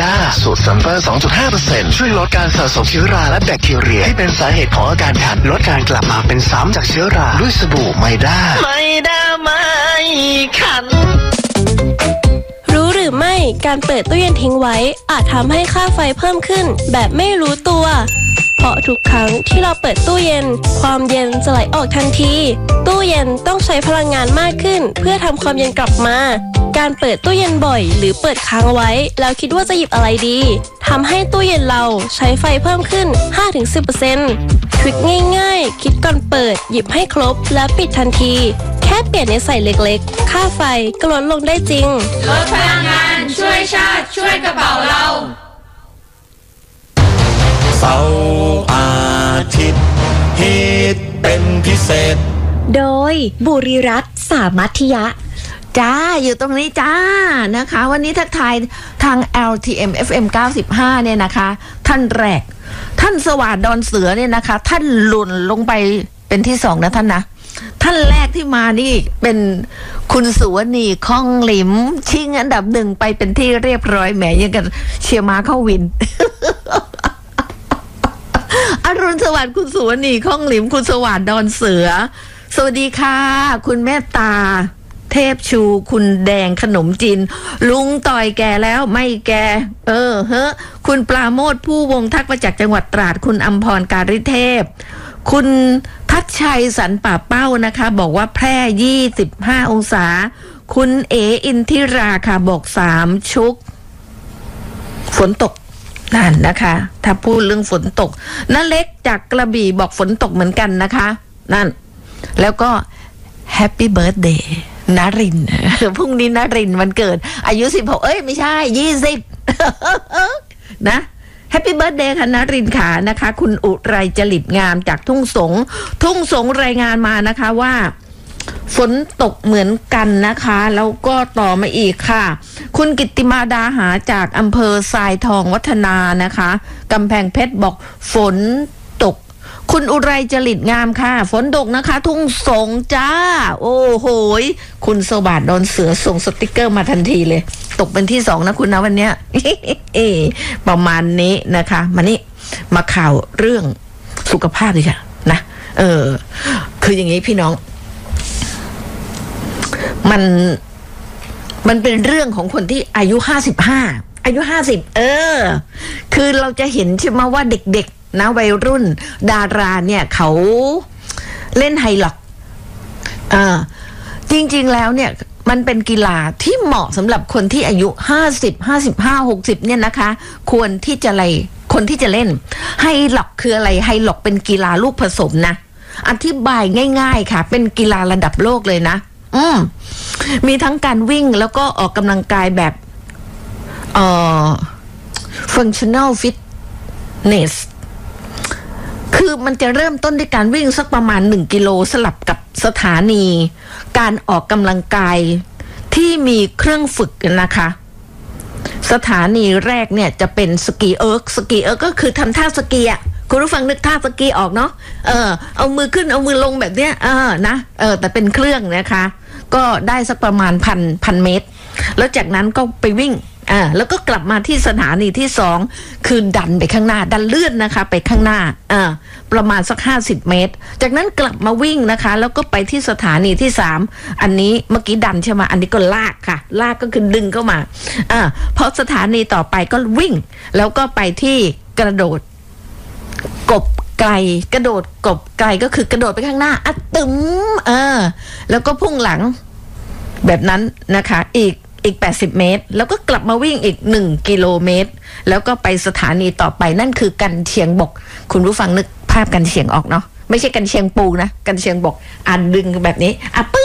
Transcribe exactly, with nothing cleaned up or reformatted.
ด้าสูตรซัลเฟอร์ สองจุดห้าเปอร์เซ็นต์ ช่วยลดการสะสมเชื้อราและแบคทีเรียที่เป็นสาเหตุของอาการคันลดการกลับมาเป็นซ้ำจากเชื้อราด้วยสบู่ไมด้าไมด้าไม่คันรู้หรือไม่การเปิดตู้เย็นทิ้งไว้อาจทำให้ค่าไฟเพิ่มขึ้นแบบไม่รู้ตัวเพราะทุกครั้งที่เราเปิดตู้เย็นความเย็นจะไหลออกทันทีตู้เย็นต้องใช้พลังงานมากขึ้นเพื่อทำความเย็นกลับมาการเปิดตู้เย็นบ่อยหรือเปิดค้างไว้แล้วคิดว่าจะหยิบอะไรดีทำให้ตู้เย็นเราใช้ไฟเพิ่มขึ้น ห้าถึงสิบเปอร์เซ็นต์ ทริคง่ายๆคิดก่อนเปิดหยิบให้ครบแล้วปิดทันทีแค่เปลี่ยนในใส่เล็กๆค่าไฟก็ลดลงได้จริงลดพลังงานช่วยชาติช่วยกระเป๋าเราเสาร์อาทิตย์ฮิตเป็นพิเศษโดยบุรีรัตน์สามัธยะจ้าอยู่ตรงนี้จ้านะคะวันนี้ทักทายทาง แอล ที เอ็ม เอฟ เอ็ม เก้าสิบห้าเนี่ยนะคะท่านแรกท่านสวัสดิ์ดอนเสือเนี่ยนะคะท่านหล่นลงไปเป็นที่สองนะท่านนะท่านแรกที่มานี่เป็นคุณสุวรรณีข้องหลิมชิงอันดับหนึ่งไปเป็นที่เรียบร้อยแหมยังกันเชียร์ม้าเข้าวิน อรุณสวัสดิ์คุณสุวรรณีข้องหลิมคุณสวัสดิ์ดอนเสือสวัสดีค่ะคุณแม่ตาเทพชูคุณแดงขนมจีนลุงต่อยแก่แล้วไม่แก่เออเฮ้อคุณปราโมทผู้วงทักมาจากจังหวัดตราดคุณอำพรการิเทพคุณทัชชัยสันป่าเป้านะคะบอกว่าแพร่ยี่สิบห้าองศาคุณเออินทิราค่ะบอกสามชุกฝนตกนั่นนะคะถ้าพูดเรื่องฝนตกน้าเล็กจากกระบี่บอกฝนตกเหมือนกันนะคะนั่นแล้วก็แฮปปี้เบิร์ธเดย์นรินพรุ่งนี้นรินวันเกิดอายุสิบหกเอ้ยไม่ใช่ยี่สิบนะแฮปปี้เบิร์ธเดย์ค่ะนรินขานะคะคุณอุไรจริตงามจากทุ่งสงทุ่งสงรายงานมานะคะว่าฝนตกเหมือนกันนะคะแล้วก็ต่อมาอีกค่ะคุณกิตติมาดาหาจากอำเภอทรายทองวัฒนานะคะกำแพงเพชรบอกฝนตกคุณอุไรจริตงามค่ะฝนตกนะคะทุ่งสงจ้าโอ้โหคุณสวัสดิ์ดอนเสือส่งสติกเกอร์มาทันทีเลยตกเป็นที่สองนะคุณนะวันเนี้ย ประมาณนี้นะคะมานี่มาข่าวเรื่องสุขภาพดิค่ะนะเออคืออย่างนี้พี่น้องมันมันเป็นเรื่องของคนที่อายุห้าสิบห้าอายุห้าสิบเออคือเราจะเห็นใช่ไหมว่าเด็กๆนะวัยรุ่นดาราเนี่ยเขาเล่นไฮล็อกอ่าจริงๆแล้วเนี่ยมันเป็นกีฬาที่เหมาะสำหรับคนที่อายุห้าสิบ ห้าสิบห้า หกสิบเนี่ยนะคะควรที่จะอะไรคนที่จะเล่นไฮล็อกคืออะไรไฮล็อกเป็นกีฬาลูกผสมนะอธิบายง่ายๆค่ะเป็นกีฬาระดับโลกเลยนะอืมมีทั้งการวิ่งแล้วก็ออกกำลังกายแบบเอ่อ functional fitness คือมันจะเริ่มต้นด้วยการวิ่งสักประมาณหนึ่งกิโลสลับกับสถานีการออกกำลังกายที่มีเครื่องฝึกนะคะสถานีแรกเนี่ยจะเป็นสกีเอิร์กสกีเอิร์กก็คือทำท่าสกีอ่ะคุณผู้ฟังนึกท่าสกีออกเนาะเออเอามือขึ้นเอามือลงแบบเนี้ยเออนะเออแต่เป็นเครื่องนะคะก็ได้สักประมาณพันพันเมตรแล้วจากนั้นก็ไปวิ่งอ่าแล้วก็กลับมาที่สถานีที่สองคือดันไปข้างหน้าดันเลื่อนนะคะไปข้างหน้าอ่าประมาณสักห้าสิบเมตรจากนั้นกลับมาวิ่งนะคะแล้วก็ไปที่สถานีที่สามอันนี้เมื่อกี้ดันใช่ไหมอันนี้ก็ลากค่ะลากก็คือดึงเข้ามาอ่าพอสถานีต่อไปก็วิ่งแล้วก็ไปที่กระโดดกบไกลกระโดดกบไกลก็คือกระโดดไปข้างหน้าอัดตึมเออแล้วก็พุ่งหลังแบบนั้นนะคะอีกอีกแปดสิบเมตรแล้วก็กลับมาวิ่งอีกหนึ่งกิโลเมตรแล้วก็ไปสถานีต่อไปนั่นคือกันเชียงบกคุณผู้ฟังนึกภาพกันเชียงออกเนาะไม่ใช่กันเชียงปูนะกันเชียงบกอ่านดึงแบบนี้อ่ะปึ๊